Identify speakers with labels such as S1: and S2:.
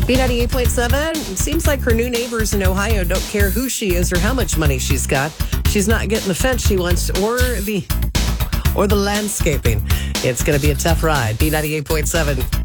S1: B98.7. Seems like her new neighbors in Ohio don't care who she is or how much money she's got. She's not getting the fence she wants or the landscaping. It's going to be a tough ride. B98.7.